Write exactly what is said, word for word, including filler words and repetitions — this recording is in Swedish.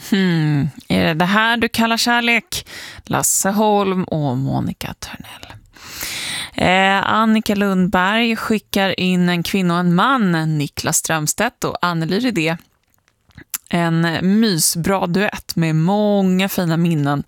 Hmm, är det det här du kallar kärlek? Lasse Holm och Monica Törnell. Eh, Annika Lundberg skickar in en kvinna och en man, Niklas Strömstedt och Anneli Rydé. En mysbra duett med många fina minnen